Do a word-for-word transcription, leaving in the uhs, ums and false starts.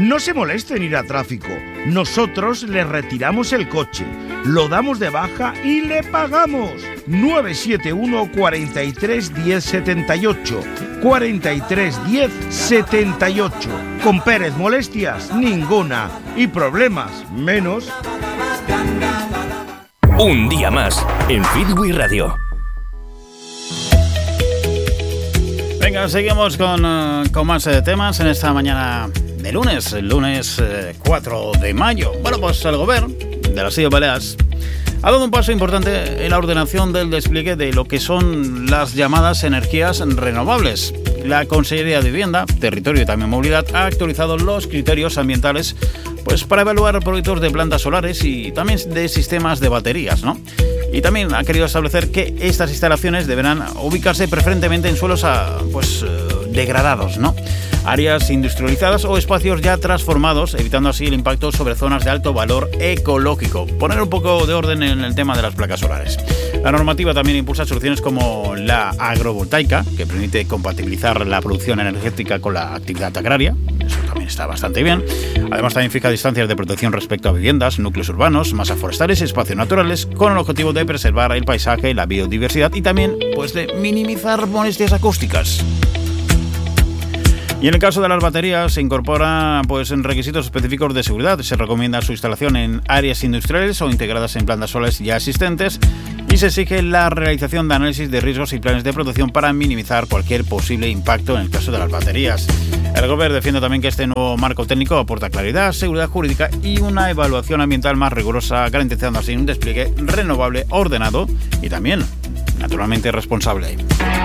No se moleste en ir a tráfico. Nosotros le retiramos el coche, lo damos de baja y le pagamos. nueve siete uno, cuatro tres, diez, setenta y ocho. cuatro tres, diez, setenta y ocho. Con Pérez, molestias ninguna. Y problemas menos. Un día más en Fitwi Radio. Venga, seguimos con, uh, con más eh, temas en esta mañana de lunes, el lunes eh, cuatro de mayo. Bueno, pues el Gobierno de las Illes Balears ha dado un paso importante en la ordenación del despliegue de lo que son las llamadas energías renovables. La Consellería de Vivienda, Territorio y también Movilidad ha actualizado los criterios ambientales pues para evaluar proyectos de plantas solares y también de sistemas de baterías, ¿no? Y también ha querido establecer que estas instalaciones deberán ubicarse preferentemente en suelos pues, degradados, ¿no? Áreas industrializadas o espacios ya transformados, evitando así el impacto sobre zonas de alto valor ecológico. Poner un poco de orden en el tema de las placas solares. La normativa también impulsa soluciones como la agrovoltaica, que permite compatibilizar la producción energética con la actividad agraria. Eso también está bastante bien. Además, también fija distancias de protección respecto a viviendas, núcleos urbanos, masas forestales y espacios naturales, con el objetivo de preservar el paisaje, la biodiversidad y también pues, de minimizar molestias acústicas. Y en el caso de las baterías se incorpora pues, en requisitos específicos de seguridad. Se recomienda su instalación en áreas industriales o integradas en plantas solares ya existentes y se exige la realización de análisis de riesgos y planes de protección para minimizar cualquier posible impacto en el caso de las baterías. El Gobierno defiende también que este nuevo marco técnico aporta claridad, seguridad jurídica y una evaluación ambiental más rigurosa, garantizando así un despliegue renovable, ordenado y también, naturalmente, responsable.